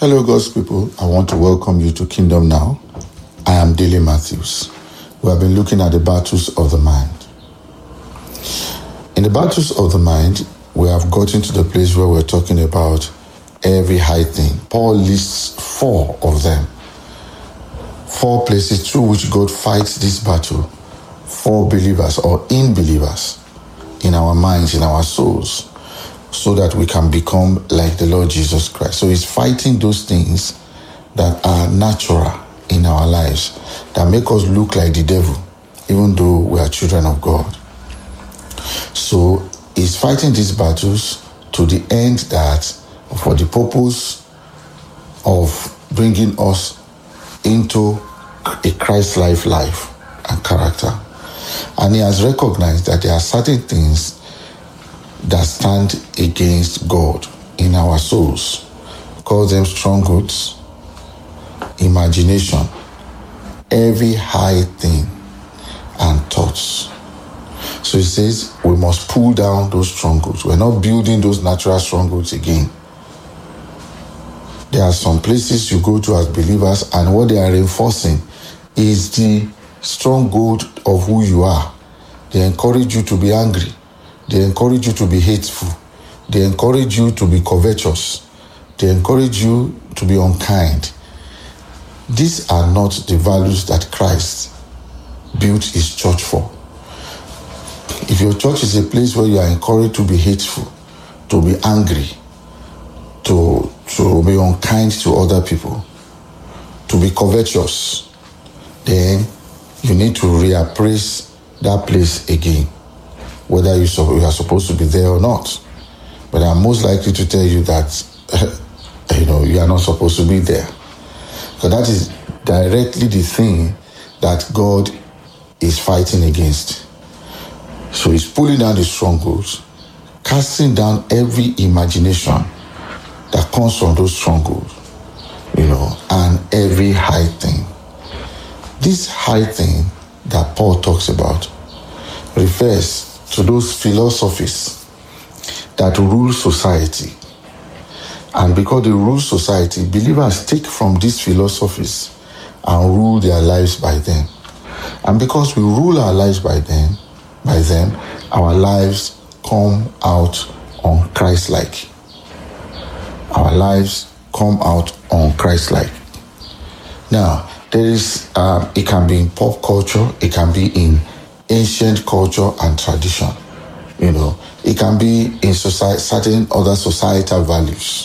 Hello, God's people. I want to welcome you to Kingdom Now. I am Dele Matthews. We have been looking at the battles of the mind. In the battles of the mind, we have gotten to the place where we're talking about every high thing. Paul lists 4 of them. 4 places through which God fights this battle for believers or in believers, in our minds, in our souls, so that we can become like the Lord Jesus Christ. So he's fighting those things that are natural in our lives, that make us look like the devil, even though we are children of God. So he's fighting these battles to the end that for the purpose of bringing us into a Christ-like life and character. And he has recognized that there are certain things that stand against God in our souls. Call them strongholds, imagination, every high thing, and thoughts. So he says we must pull down those strongholds. We're not building those natural strongholds again. There are some places you go to as believers, and what they are reinforcing is the stronghold of who you are. They encourage you to be angry. They encourage you to be hateful. They encourage you to be covetous. They encourage you to be unkind. These are not the values that Christ built his church for. If your church is a place where you are encouraged to be hateful, to be angry, to be unkind to other people, to be covetous, then you need to reappraise that place again, whether you are supposed to be there or not. But I'm most likely to tell you that you are not supposed to be there. So that is directly the thing that God is fighting against. So he's pulling down the strongholds, casting down every imagination that comes from those strongholds, and every high thing. This high thing that Paul talks about refers to those philosophies that rule society. And because they rule society, believers take from these philosophies and rule their lives by them. And because we rule our lives by them, our lives come out un-Christ-like. Our lives come out un-Christ-like. Now, there is, it can be in pop culture, it can be in ancient culture and tradition. It can be in society, certain other societal values.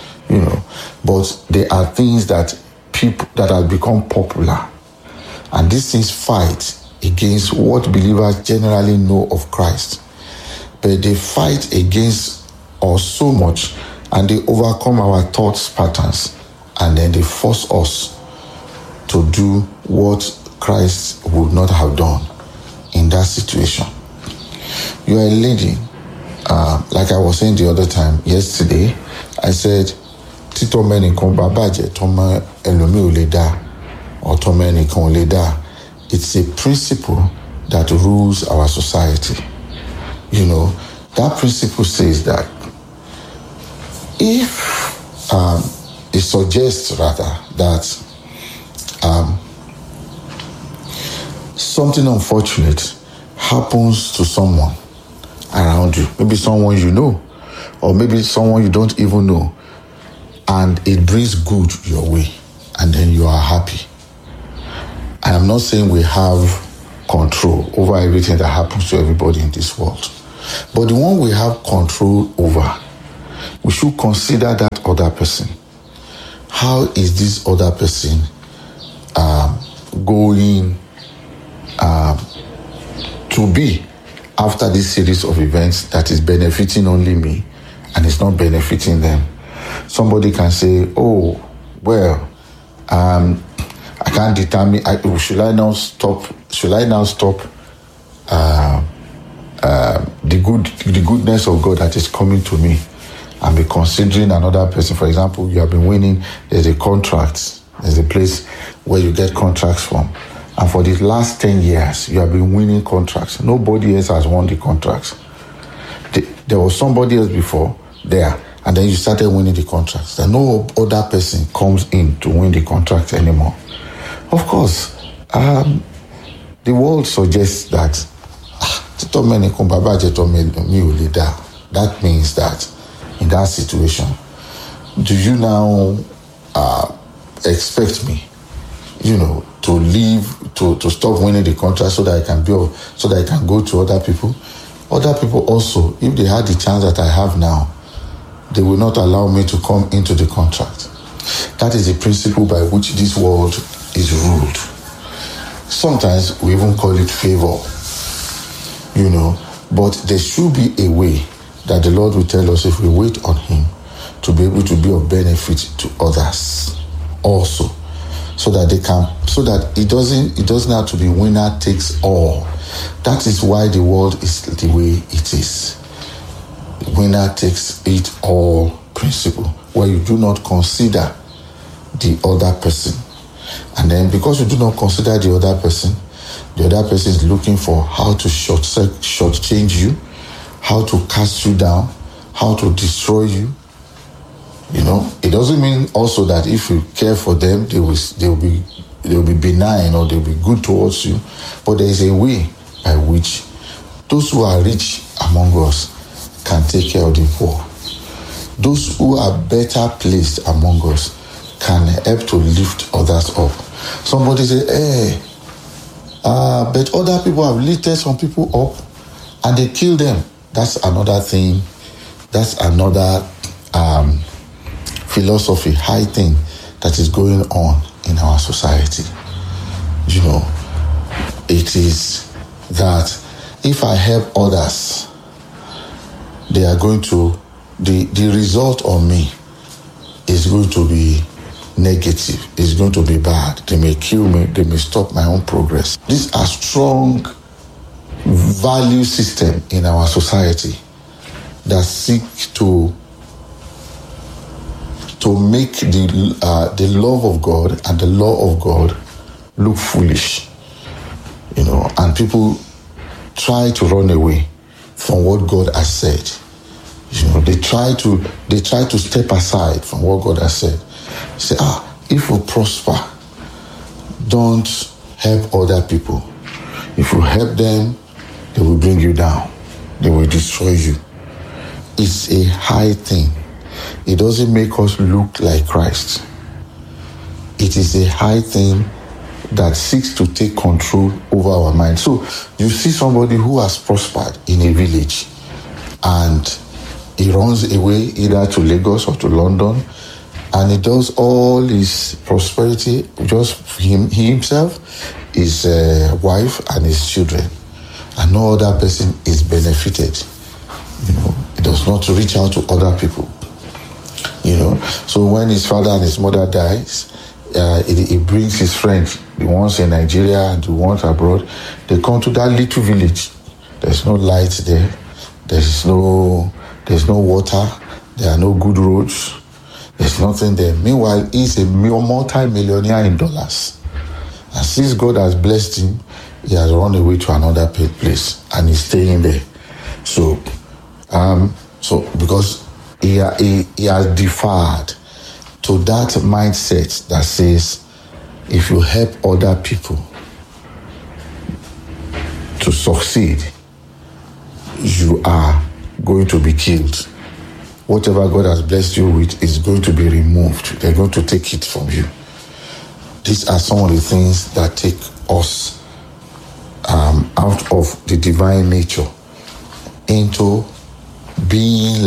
But there are things that people that have become popular, and these things fight against what believers generally know of Christ. But they fight against us so much, and they overcome our thoughts patterns, and then they force us to do what Christ would not have done in that situation. You are a lady, like I was saying the other time, yesterday, I said, Tito menikan babaje toma elomi uleda or toma enikan uleda. It's a principle that rules our society. That principle says that if it suggests rather that something unfortunate happens to someone around you, maybe someone you know, or maybe someone you don't even know, and it brings good your way, and then you are happy. I am not saying we have control over everything that happens to everybody in this world, but the one we have control over, we should consider that other person. How is this other person going to be after this series of events that is benefiting only me and it's not benefiting them? Somebody can say, I can't determine, should I now stop the goodness of God that is coming to me and be considering another person? For example, you have been winning, there's a contract, there's a place where you get contracts from. And for the last 10 years, you have been winning contracts. Nobody else has won the contracts. There was somebody else before there, And then you started winning the contracts. That no other person comes in to win the contract anymore. Of course, the world suggests that that means that in that situation, do you now expect me, to leave, to stop winning the contract so that I can go to other people? Other people also, if they had the chance that I have now, they will not allow me to come into the contract. That is the principle by which this world is ruled. Sometimes we even call it favor, but there should be a way that the Lord will tell us, if we wait on him, to be able to be of benefit to others also, so that it doesn't have to be winner takes all. That is why the world is the way it is. Winner takes it all principle, where you do not consider the other person. And then because you do not consider the other person is looking for how to shortchange you, how to cast you down, how to destroy you. It doesn't mean also that if you care for them, they will be benign or they'll be good towards you. But there is a way by which those who are rich among us can take care of the poor. Those who are better placed among us can help to lift others up. Somebody say, but other people have lifted some people up and they kill them. That's another thing. That's another philosophy, high thing that is going on in our society. It is that if I help others, they are going to, the result on me is going to be negative. It's going to be bad. They may kill me. They may stop my own progress. These are strong value system in our society that seek to make the love of God and the law of God look foolish, and people try to run away from what God has said. They try to step aside from what God has said. Say, if you prosper, don't help other people. If you help them, they will bring you down. They will destroy you. It's a high thing. It doesn't make us look like Christ. It is a high thing that seeks to take control over our mind. So you see somebody who has prospered in a village and he runs away either to Lagos or to London, and he does all his prosperity just he himself, his wife and his children, and no other person is benefited. He does not reach out to other people. So when his father and his mother dies, he brings his friends, the ones in Nigeria and the ones abroad. They come to that little village. There's no light there. There's no water. There are no good roads. There's nothing there. Meanwhile, he's a multi-millionaire in dollars. And since God has blessed him, he has run away to another place and he's staying there. So because he has deferred to that mindset that says, if you help other people to succeed, you are going to be killed. Whatever God has blessed you with is going to be removed. They're going to take it from you. These are some of the things that take us out of the divine nature into being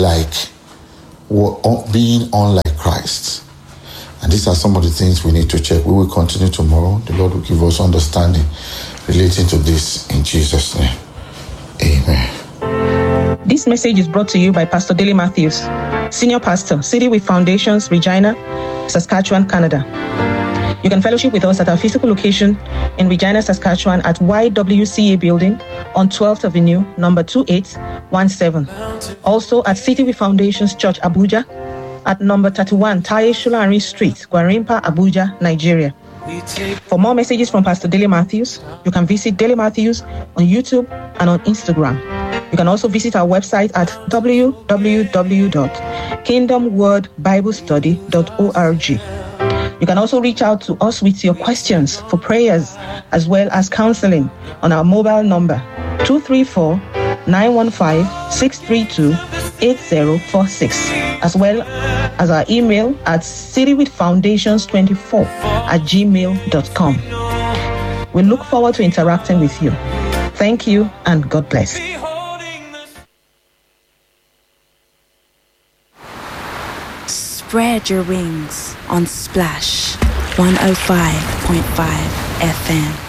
unlike Christ. And these are some of the things we need to check. We will continue tomorrow. The Lord will give us understanding relating to this in Jesus' name. Amen. This message is brought to you by Pastor Dele Matthews, Senior Pastor, City with Foundations, Regina, Saskatchewan, Canada. You can fellowship with us at our physical location in Regina, Saskatchewan at YWCA Building on 12th Avenue, number 2817. Also at City with Foundations Church, Abuja, at number 31 Taye Shulari Street, Gwarimpa, Abuja, Nigeria. For more messages from Pastor Dele Matthews, you can visit Dele Matthews on YouTube and on Instagram. You can also visit our website at www.kingdomwordbiblestudy.org. You can also reach out to us with your questions for prayers as well as counseling on our mobile number 234-915-632-8046, as well as our email at citywithfoundations24@gmail.com. We look forward to interacting with you. Thank you and God bless. Spread your wings on Splash 105.5 FM.